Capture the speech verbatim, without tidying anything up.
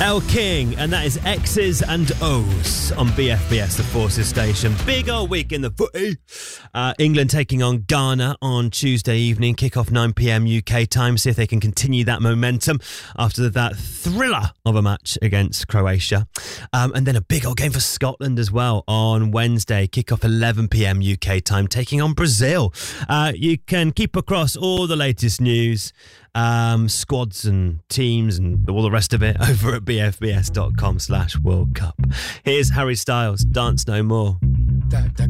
El King, and that is X's and O's on B F B S, the Forces station. Big old week in the footy. Uh, England taking on Ghana on Tuesday evening, kick-off nine p.m. U K time. See if they can continue that momentum after that thriller of a match against Croatia. Um, and then a big old game for Scotland as well on Wednesday, kick-off eleven p.m. U K time, taking on Brazil. Uh, you can keep across all the latest news, um, squads and teams and all the rest of it over at bfbs.com slash World Cup. Here's Harry Styles, Dance No More. Da, da,